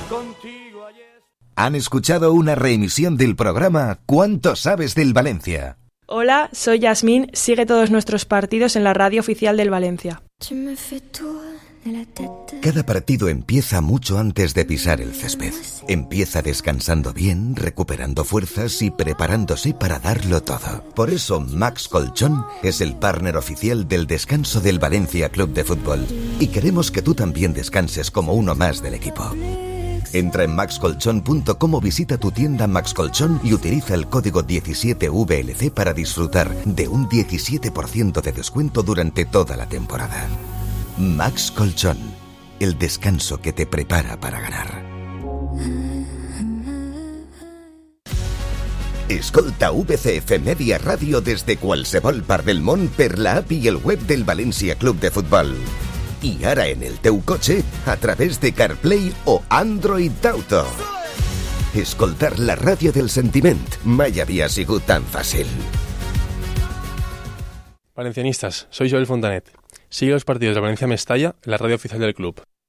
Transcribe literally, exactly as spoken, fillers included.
contigo ayer. Han escuchado una reemisión del programa ¿Cuánto sabes del Valencia? Hola, soy Yasmín. Sigue todos nuestros partidos en la radio oficial del Valencia. Cada partido empieza mucho antes de pisar el césped. Empieza descansando bien, recuperando fuerzas y preparándose para darlo todo. Por eso Max Colchón es el partner oficial del descanso del Valencia Club de Fútbol. Y queremos que tú también descanses como uno más del equipo. Entra en max colchón punto com o visita tu tienda Max Colchón y utiliza el código diecisiete V L C para disfrutar de un diecisiete por ciento de descuento durante toda la temporada. Max Colchón, el descanso que te prepara para ganar. Escolta V C F Media Radio desde qualsevol part del món per la app i el web del València Club de Futbol. I ara en el teu cotxe a través de CarPlay o Android Auto. Escoltar la ràdio del sentiment mai havia sigut tan fàcil. Valencianistas, soy Joel Fontanet. Sigue los partidos de Valencia Mestalla en la radio oficial del club.